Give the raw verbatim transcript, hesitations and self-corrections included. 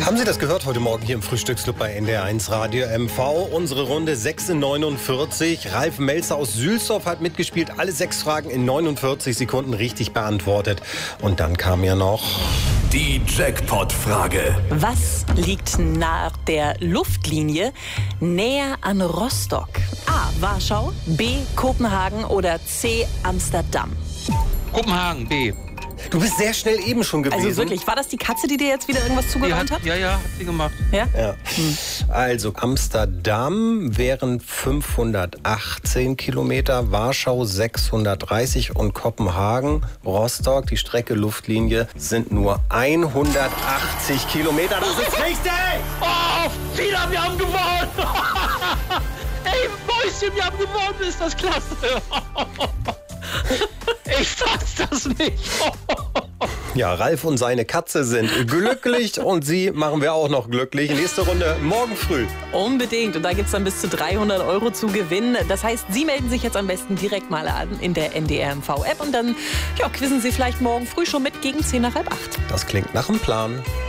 Haben Sie das gehört heute Morgen hier im Frühstücksclub bei N D R eins Radio M V? Unsere Runde sechs in neunundvierzig. Ralf Melzer aus Sülsdorf hat mitgespielt. Alle sechs Fragen in neunundvierzig Sekunden richtig beantwortet. Und dann kam ja noch die Jackpot-Frage. Was liegt nach der Luftlinie näher an Rostock? A. Warschau, B. Kopenhagen oder C. Amsterdam? Kopenhagen, B. Du bist sehr schnell eben schon gewesen. Also wirklich, war das die Katze, die dir jetzt wieder irgendwas zugewandt hat? Ja, ja, hat sie gemacht. Ja? Ja. Hm. Also Amsterdam wären fünfhundertachtzehn Kilometer, Warschau sechshundertdreißig und Kopenhagen, Rostock, die Strecke Luftlinie, sind nur hundertachtzig Kilometer. Das ist richtig! Oh, Fina, wir haben gewonnen! Ey, Mäuschen, wir haben gewonnen, ist das klasse! Ich fass das nicht. Ja, Ralf und seine Katze sind glücklich und sie machen wir auch noch glücklich. Nächste Runde morgen früh. Unbedingt. Und da gibt es dann bis zu dreihundert Euro zu gewinnen. Das heißt, Sie melden sich jetzt am besten direkt mal an in der N D R M V-App und dann ja, quizzen Sie vielleicht morgen früh schon mit gegen zehn nach halb acht. Das klingt nach einem Plan.